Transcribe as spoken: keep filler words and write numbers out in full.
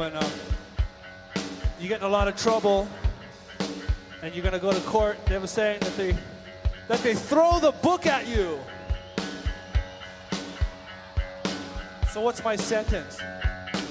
when um, you get in a lot of trouble and you're gonna go to court. They have a saying that they that they throw the book at you. So what's my sentence?